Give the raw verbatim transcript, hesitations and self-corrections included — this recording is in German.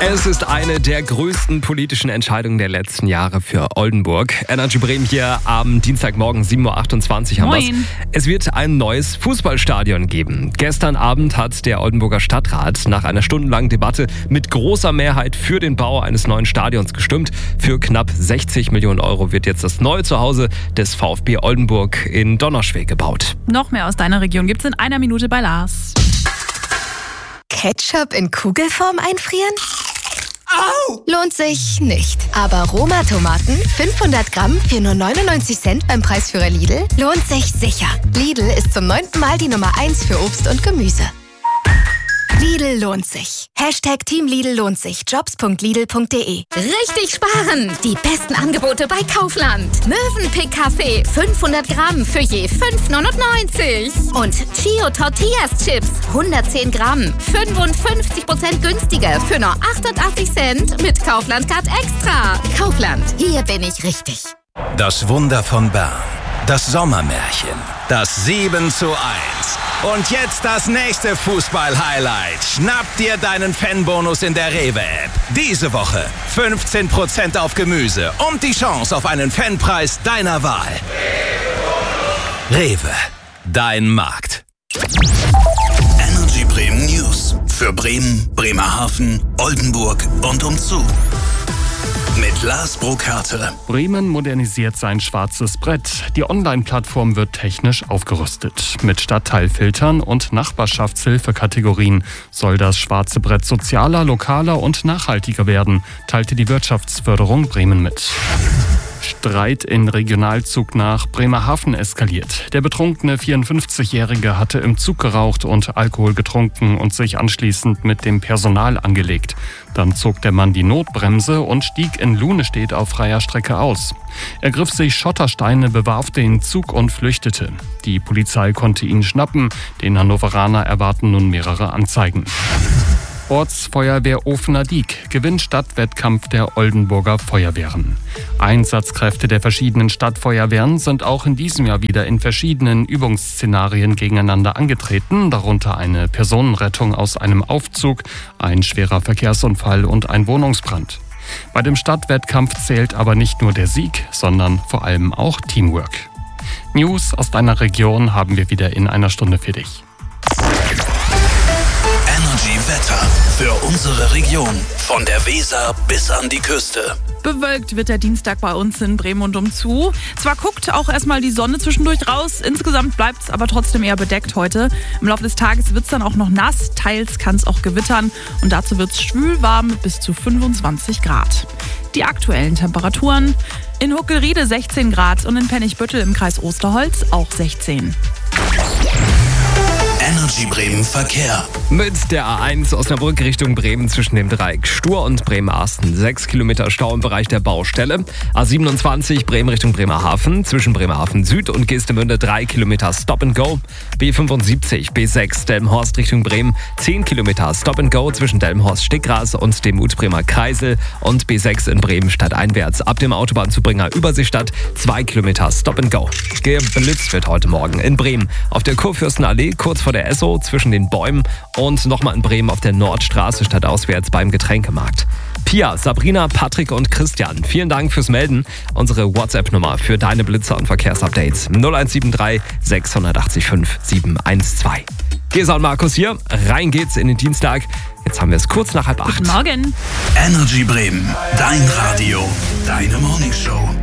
Es ist eine der größten politischen Entscheidungen der letzten Jahre für Oldenburg. Energy Bremen hier am Dienstagmorgen sieben Uhr achtundzwanzig haben wir's. Es wird ein neues Fußballstadion geben. Gestern Abend hat der Oldenburger Stadtrat nach einer stundenlangen Debatte mit großer Mehrheit für den Bau eines neuen Stadions gestimmt. Für knapp sechzig Millionen Euro wird jetzt das neue Zuhause des VfB Oldenburg in Donnerschweg gebaut. Noch mehr aus deiner Region gibt's in einer Minute bei Lars. Ketchup in Kugelform einfrieren? Au! Lohnt sich nicht. Aber Roma-Tomaten, fünfhundert Gramm für nur neunundneunzig Cent beim Preisführer Lidl, lohnt sich sicher. Lidl ist zum neunten Mal die Nummer eins für Obst und Gemüse. Lidl lohnt sich. Hashtag Team Lidl lohnt sich. Jobs punkt lidl punkt de. Richtig sparen! Die besten Angebote bei Kaufland. Mövenpick Kaffee fünfhundert Gramm für je fünf neunundneunzig. Und Chio Tortillas Chips hundertzehn Gramm, fünfundfünfzig Prozent günstiger für nur achtundachtzig Cent mit Kaufland Card Extra. Kaufland, hier bin ich richtig. Das Wunder von Bern. Das Sommermärchen. Das sieben zu eins. Und jetzt das nächste Fußball-Highlight. Schnapp dir deinen Fanbonus in der Rewe-App. Diese Woche fünfzehn Prozent auf Gemüse und die Chance auf einen Fanpreis deiner Wahl. Rewe, dein Markt. Energy Bremen News. Für Bremen, Bremerhaven, Oldenburg und umzu. Mit Lars Burkhardt. Bremen modernisiert sein schwarzes Brett. Die Online-Plattform wird technisch aufgerüstet. Mit Stadtteilfiltern und Nachbarschaftshilfekategorien soll das schwarze Brett sozialer, lokaler und nachhaltiger werden, teilte die Wirtschaftsförderung Bremen mit. Streit in Regionalzug nach Bremerhaven eskaliert. Der betrunkene vierundfünfzigjährige hatte im Zug geraucht und Alkohol getrunken und sich anschließend mit dem Personal angelegt. Dann zog der Mann die Notbremse und stieg in Lunestedt auf freier Strecke aus. Er griff sich Schottersteine, bewarf den Zug und flüchtete. Die Polizei konnte ihn schnappen. Den Hannoveraner erwarten nun mehrere Anzeigen. Ortsfeuerwehr Ofener-Diek gewinnt Stadtwettkampf der Oldenburger Feuerwehren. Einsatzkräfte der verschiedenen Stadtfeuerwehren sind auch in diesem Jahr wieder in verschiedenen Übungsszenarien gegeneinander angetreten, darunter eine Personenrettung aus einem Aufzug, ein schwerer Verkehrsunfall und ein Wohnungsbrand. Bei dem Stadtwettkampf zählt aber nicht nur der Sieg, sondern vor allem auch Teamwork. News aus deiner Region haben wir wieder in einer Stunde für dich. Wetter für unsere Region. Von der Weser bis an die Küste. Bewölkt wird der Dienstag bei uns in Bremen und umzu. Zwar guckt auch erstmal die Sonne zwischendurch raus, insgesamt bleibt es aber trotzdem eher bedeckt heute. Im Laufe des Tages wird es dann auch noch nass, teils kann es auch gewittern und dazu wird es schwül warm mit bis zu fünfundzwanzig Grad. Die aktuellen Temperaturen: in Huckelriede sechzehn Grad und in Pennigbüttel im Kreis Osterholz auch sechzehn. Energy Bremen Verkehr. Mit der A eins Osnabrück Richtung Bremen zwischen dem Dreieck Stur und Bremerhaven. sechs Kilometer Stau im Bereich der Baustelle. A siebenundzwanzig Bremen Richtung Bremerhaven zwischen Bremerhaven Süd und Geestemünde drei Kilometer Stop and Go. B fünfundsiebzig B sechs Delmenhorst Richtung Bremen zehn Kilometer Stop and Go zwischen Delmenhorst-Stickgras und dem Utbremer Kreisel und B sechs in Bremen stadteinwärts. Ab dem Autobahnzubringer Überseestadt zwei Kilometer Stop and Go. Geblitzt wird heute Morgen in Bremen auf der Kurfürstenallee kurz vor der Esso zwischen den Bäumen und nochmal in Bremen auf der Nordstraße stadtauswärts beim Getränkemarkt. Pia, Sabrina, Patrick und Christian, vielen Dank fürs Melden. Unsere WhatsApp-Nummer für deine Blitzer und Verkehrsupdates null eins sieben drei sechs acht fünf sieben eins zwei. Gesa und Markus hier, rein geht's in den Dienstag. Jetzt haben wir es kurz nach halb acht. Guten Morgen. Energy Bremen, dein Radio, deine Morningshow.